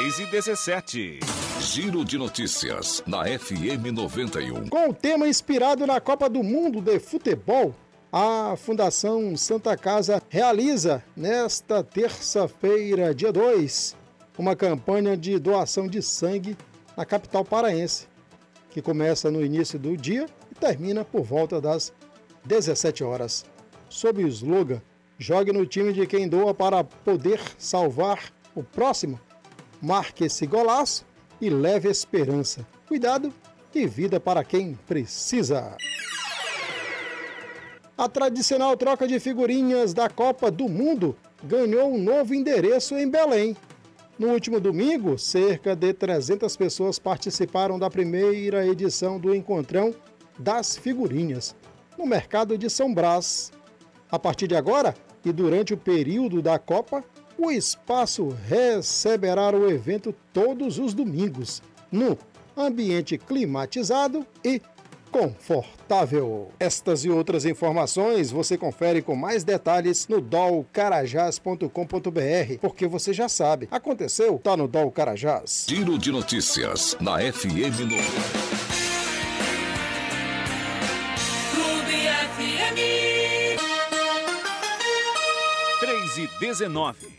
3h17. Giro de notícias na FM 91. Com o tema inspirado na Copa do Mundo de Futebol, a Fundação Santa Casa realiza, nesta terça-feira, dia 2, uma campanha de doação de sangue na capital paraense, que começa no início do dia e termina por volta das 17 horas. Sob o slogan "Jogue no time de quem doa para poder salvar o próximo", marque esse golaço e leve esperança, cuidado e vida para quem precisa. A tradicional troca de figurinhas da Copa do Mundo ganhou um novo endereço em Belém. No último domingo, cerca de 300 pessoas participaram da primeira edição do Encontrão das Figurinhas, no mercado de São Brás. A partir de agora, e durante o período da Copa, o espaço receberá o evento todos os domingos, no ambiente climatizado e confortável. Estas e outras informações você confere com mais detalhes no dolcarajás.com.br, porque você já sabe, aconteceu, tá no Dol Carajás. Giro de notícias na FM 90. Clube FM. 3h19.